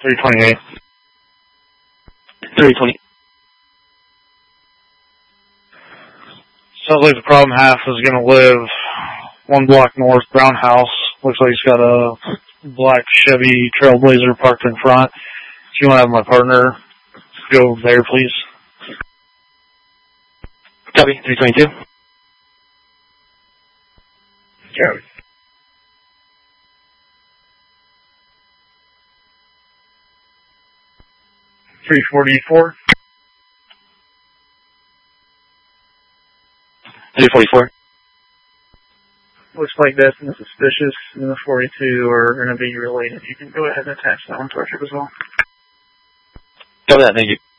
328. 320. Sounds like the problem half is going to live 1 block north, brown house. Looks like he's got a black Chevy Trailblazer parked in front. If you want to have my partner go there, please. Copy, 322. Copy. 344. 344. Looks like that's suspicious, and the 42 are going to be related. You can go ahead and attach that one to our trip as well. Copy that, thank you.